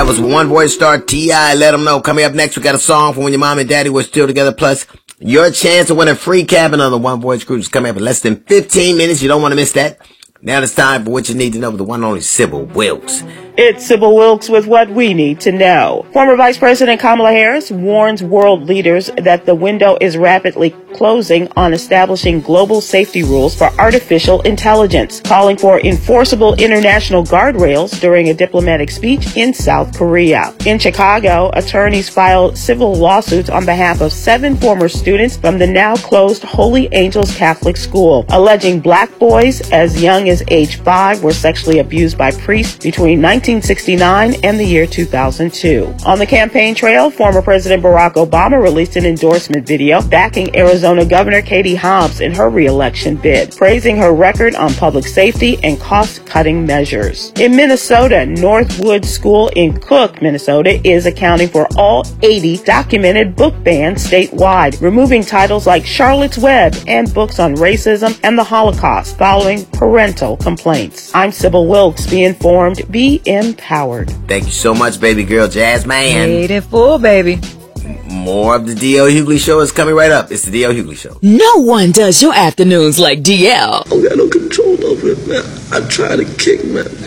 was One Voice star T.I. Let them know. Coming up next, we got a song from when your mom and daddy were still together. Plus, your chance to win a free cabin on the One Voice cruise is coming up in less than 15 minutes. You don't want to miss that. Now it's time for what you need to know with the one and only Sybil Wilkes. It's Sybil Wilkes with what we need to know. Former Vice President Kamala Harris warns world leaders that the window is rapidly closing on establishing global safety rules for artificial intelligence, calling for enforceable international guardrails during a diplomatic speech in South Korea. In Chicago, attorneys filed civil lawsuits on behalf of 7 former students from the now closed Holy Angels Catholic School, alleging black boys as young as age 5 were sexually abused by priests between 1969 and the year 2002. On the campaign trail, former President Barack Obama released an endorsement video backing Arizona Governor Katie Hobbs in her re-election bid, praising her record on public safety and cost-cutting measures. In Minnesota, Northwood School in Cook, Minnesota is accounting for all 80 documented book bans statewide, removing titles like Charlotte's Web and books on racism and the Holocaust following parental complaints. I'm Sybil Wilkes. Be informed, be empowered. Thank you so much, baby girl Jazz Man. Paid in full, baby. More of the D.L. Hughley Show is coming right up. It's the D.L. Hughley Show. No one does your afternoons like DL. I don't got no control over it, man. I try to kick, man.